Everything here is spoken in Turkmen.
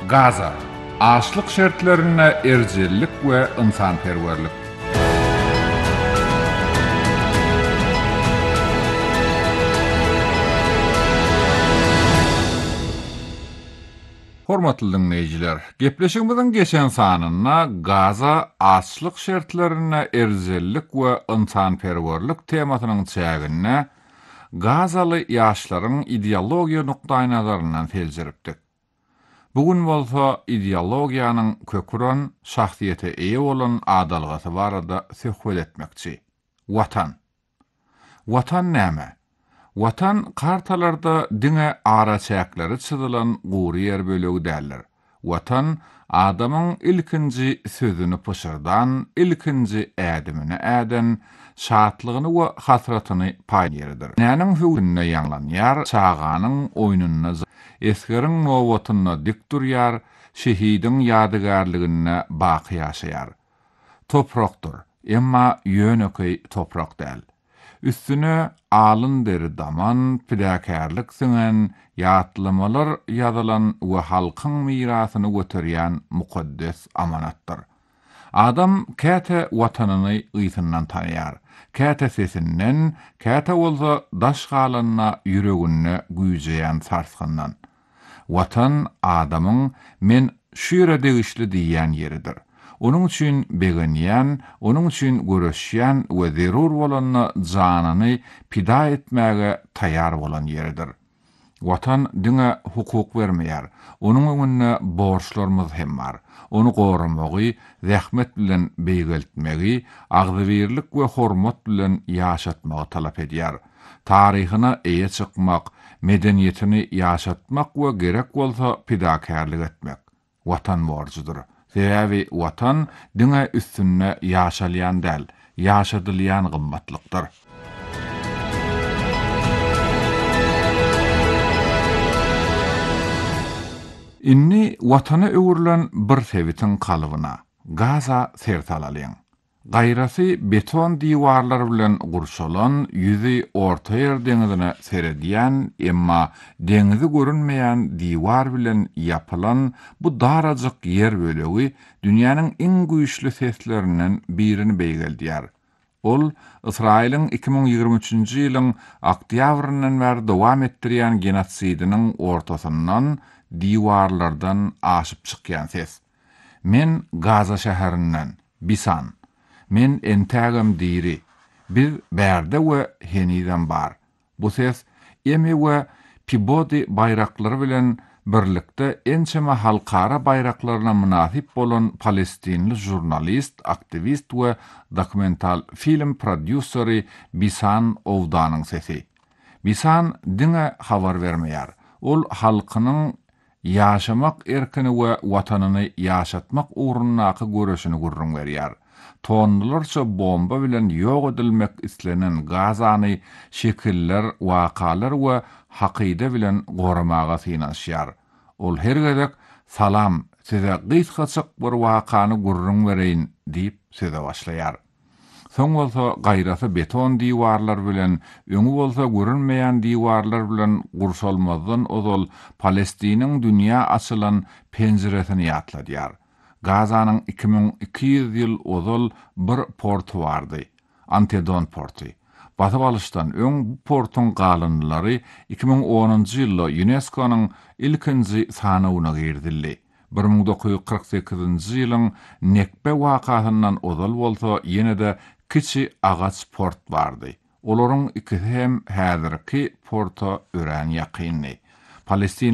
Gaza, açlık şartlarına ercellik ve insanperverlik. Hormatly dinleyijiler, gepleşigimiziň geçen sanyna Gaza açlyk şartlaryna erzellik we insanperwerlik temasynyň çägine Gazaly ýaşlaryň ideologiýa nukdaý nazaryndan feljeripdik. Bugün bolsa ideologiýanyň köküren şahsiýete eýe bolan adalgasy barada söhbet etmekçi. Watan. Watan näme? Watan kartalarda diňe ara çäkleri çyzylan gury ýer bölegi däldir. Watan adamyň ilkinji sözüni pışyrdan, ilkinji ädimini äden, şatlygyny we hasratyny paýýardyr. Näniň hüwünne ýanglanýar, çağanyň oýnunyna, eskeriň nowatyna dik durýar, şehidiň ýadygarlygyna baky ýaşaýar. Toprakdyr, emma ýönökey toprak däl. Üstüne alın deri daman, pidäkärlik süňen, ýatlamalar ýazylan we halkyň mirasyny göterýän mukaddes amanatdyr. Adam käte watanyny ýytyndan tanýar. Käte sesinden, käte bolsa daş galanyna ýüregine güýjeýän sarsgyndan. Watan adamyň men şu ýere degişli diýýän ýeridir. Onun üçin begenýän, onun üçin göreşýän we zerur bolanyny janyny pida etmäge taýýar bolan ýeridir. Watan diňe hukuk bermeýär. Onuň öňünde borçlarymyz hem bar. Onu gorumagy, zähmet bilen beýgeltmegi, agzybirlik we hormat bilen ýaşatmagy talap edýär. Taryhyna eýe çykmak, medeniýetini ýaşatmak we gerek bolsa pidakärlik etmek. Watan borçydyr. Sebäbi watan diňe üstünne ýaşalýan däl, ýaşadylýan gymmatlykdyr. Inni watana öwürlen bir sevitin kalybyna, Gaza sertalalyň. Gaýrasy beton diwarlar bilen gurşalan, ýüzi orta ýer deňizine seredýän, emma deňizi görünmeýän diwar bilen ýapylan bu darajyk ýer bölegi dünýäniň iň güýçli seslerinden birini beýgeldýär. Ol, Israiliň 2023-nji ýylyň oktýabryndan bäri dowam etdirýän genotsidiniň ortasyndan diwarlardan aşyp çykýan ses. Men Gaza şäherinden, Bisan. Men entagam diri. Bir bärde we heniden bar. Bu ses emi we Pibodi bayraklary bilen birlikde ençeme halkara bayraklaryna münasip bolan Palestinli jurnalist, aktivist we dokumental film prodüseri Bisan Owdanyň sesi. Bisan diňe habar bermeýär. Ol halkynyň ýaşamak erkini we watanyny ýaşatmak ugrundaky göreşini gurrun berýär. Tonlarça bomba bilen ýok edilmek islenen Gazany şekiller, wakalar we hakyda bilen goramaga synaşýar. Ol her gedek salam, size gysgaçyk bir wakany gurrun bereýin diýip söze başlaýar. Soň bolsa gaýrasy beton diwarlar bilen, öňü bolsa görünmeýän diwarlar bilen gurşalmazdan ozal Palestiniň dünýä açylan penjiresini ýatladýar. Gazanyň 2200 ýyl ozal bir portu bardy. Antedon portu. Batyp alışdan öň bu portun galynlary 2010-njy ýylda UNESCO-nyň ilkinji sanawyna girdildi. 1948-nji ýylyň Nekbe wakasyndan ozal bolsa ýene-de kiçi agaç port bardy. Olaryň ikisi hem häzirki porta ören ýakynly. Palestin